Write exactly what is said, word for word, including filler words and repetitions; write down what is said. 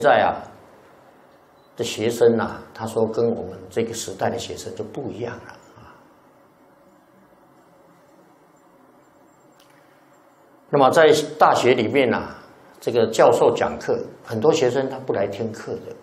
现在啊的学生啊，他说跟我们这个时代的学生就不一样了啊。那么在大学里面啊，这个教授讲课，很多学生他不来听课的